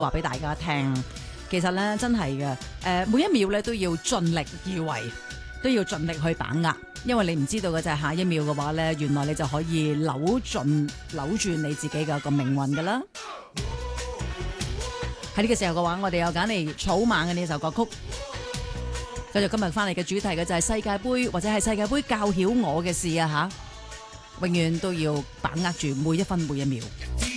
話俾大家聽，其實咧真係嘅，每一秒咧都要盡力而為，都要盡力去把握，因為你唔知道嘅就係下一秒嘅話咧，原來你就可以扭轉你自己嘅個命運噶啦。喺呢個時候嘅話，我哋又揀嚟草蜢嘅呢首歌曲。繼續今日翻嚟嘅主題嘅就係世界盃，或者係世界盃教曉我嘅事啊吓，永遠都要把握住每一分每一秒。